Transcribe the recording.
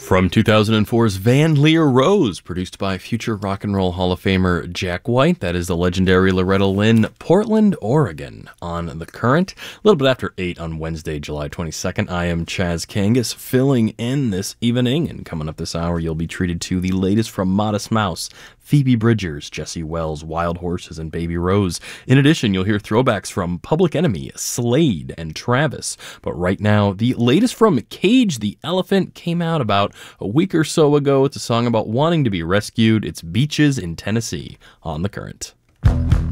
From 2004's Van Lear Rose, produced by future Rock and Roll Hall of Famer Jack White, that is the legendary Loretta Lynn, Portland, Oregon, on The Current. A little bit after 8 on Wednesday, July 22nd, I am Chaz Kangas, filling in this evening, and coming up this hour, you'll be treated to the latest from Modest Mouse, Phoebe Bridgers, Jesse Wells, Wild Horses, and Baby Rose. In addition, you'll hear throwbacks from Public Enemy, Slade, and Travis. But right now, the latest from Cage the Elephant came out about a week or so ago. It's a song about wanting to be rescued. It's Beaches in Tennessee on The Current.